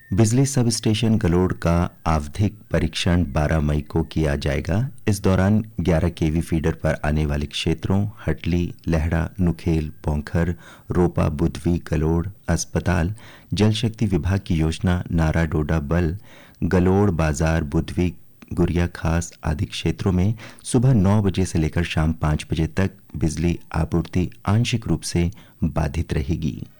बिजली sub station Galod का आवधिक परीक्षण 12 मई को किया जाएगा। इस दौरान 11 केवी फीडर पर आने वाले क्षेत्रों हटली, लहड़ा, नुखेल, पोंखर, रोपा, बुधवी, गलोड़, अस्पताल, जल शक्ति विभाग की योजना, नारा डोडा बल, गलोड़ बाजार, बुधवी, गुरिया खास आदि क्षेत्रों में सुबह 9 बजे से लेकर शाम 5 बजे तक बिजली आपूर्ति आंशिक रूप से बाधित रहेगी।